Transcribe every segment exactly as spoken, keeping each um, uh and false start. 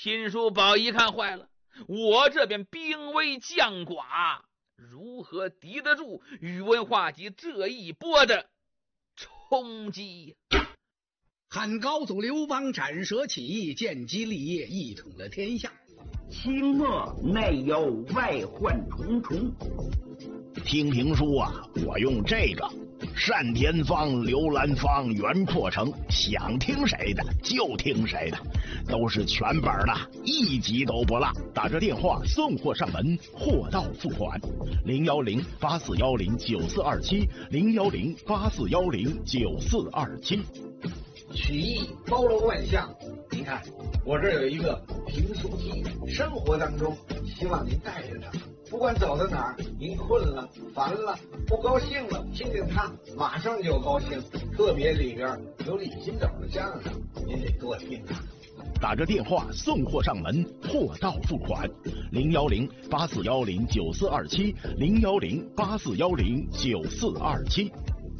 秦叔宝一看坏了，我这边兵微将寡，如何敌得住宇文化及这一波的冲击？ 汉高祖刘邦斩蛇起义，建基立业，一统了天下。 清末内忧外患重重。听评书啊，我用这个单田芳、刘兰芳、袁阔成，想听谁的就听谁的，都是全本的，一集都不落。打这电话送货上门，货到付款。零幺零八四幺零九四二七，零幺零八四幺零九四二七。 曲艺包罗万象，您看我这有一个评书机，生活当中希望您带着它，不管走到哪儿，您困了、烦了、不高兴了，听听它，马上就高兴。特别里边有李金斗的相声，您得多听啊。 打着电话送货上门，货到付款。零幺零八四幺零九四二七，零幺零八四幺零九四二七。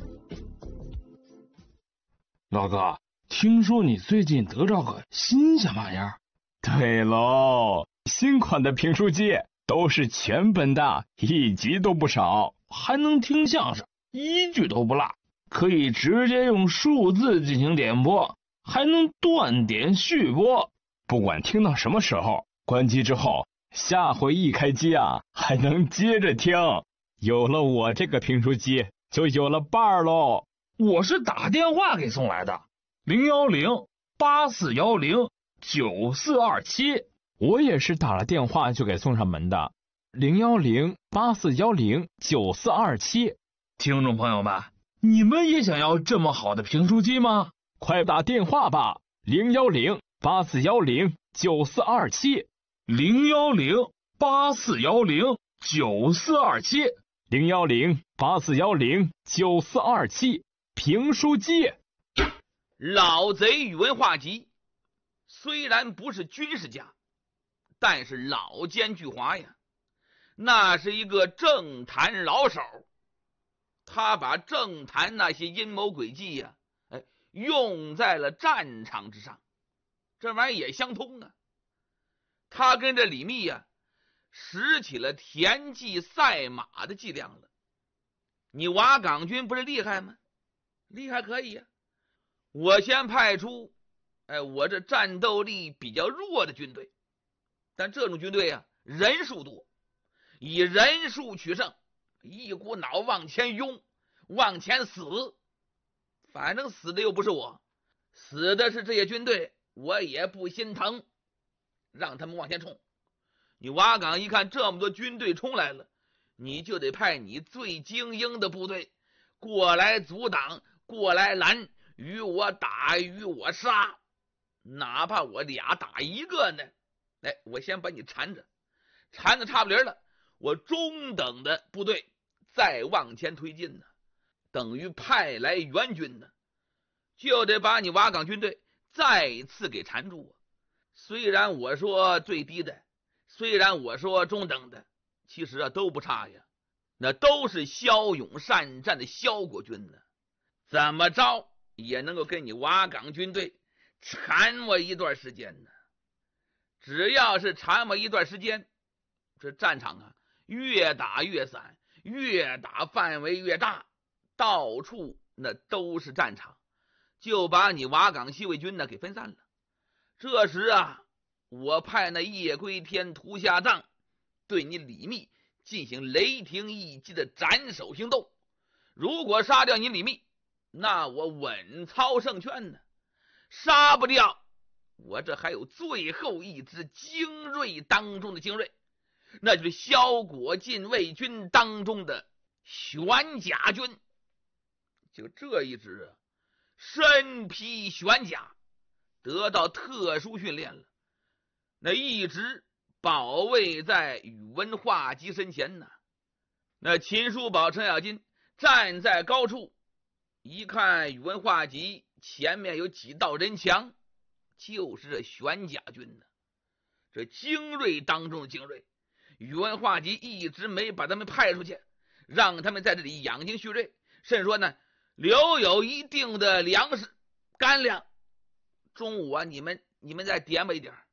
老哥，听说你最近得着个新鲜玩意儿？ 对喽，新款的评书机都是全本的，一集都不少， 还能听相声，一句都不落，可以直接用数字进行点播，还能断点续播。 不管听到什么时候，关机之后，下回一开机啊，还能接着听。有了我这个评书机，就有了伴儿喽。 我是打电话给送来的，零幺零八四幺零九四二七。 我也是打了电话就给送上门的，零幺零八四幺零九四二七。 听众朋友们，你们也想要这么好的评书机吗？ 快打电话吧，零幺零八四幺零九四二七， 零幺零八四幺零九四二七， 零幺零八四幺零九四二七。评书机。 老贼宇文化及虽然不是军事家，但是老奸巨猾呀，那是一个政坛老手。他把政坛那些阴谋诡计呀，哎，用在了战场之上，这玩意儿也相通啊。他跟这李密呀，使起了田忌赛马的伎俩了。你瓦岗军不是厉害吗？厉害可以呀、啊，我先派出，哎，我这战斗力比较弱的军队，但这种军队啊，人数多，以人数取胜，一股脑往前拥，往前死，反正死的又不是我，死的是这些军队，我也不心疼，让他们往前冲。你瓦岗一看这么多军队冲来了，你就得派你最精英的部队过来阻挡，过来拦，与我打，与我杀，哪怕我俩打一个呢，哎，我先把你缠着，缠的差不离了，我中等的部队再往前推进呢，等于派来援军呢，就得把你瓦岗军队再次给缠住啊。虽然我说最低的，虽然我说中等的，其实啊都不差呀，那都是骁勇善战的萧国军呢，怎么着也能够跟你瓦岗军队缠我一段时间呢。只要是缠我一段时间，这战场啊越打越散，越打范围越大，到处那都是战场，就把你瓦岗西魏军呢给分散了。这时啊，我派那叶归天、屠夏臧对你李密进行雷霆一击的斩首行动。如果杀掉你李密，那我稳操胜券呢。杀不掉，我这还有最后一支精锐当中的精锐，那就是萧国禁卫军当中的玄甲军。就这一支啊，身披玄甲，得到特殊训练了，那一直保卫在宇文化及身前呢。那秦叔宝、程咬金站在高处，一看宇文化及前面有几道人墙，就是这玄甲军呢，这精锐当中的精锐。宇文化及一直没把他们派出去，让他们在这里养精蓄锐，甚至说呢留有一定的粮食干粮，中午啊你们你们再点吧一点，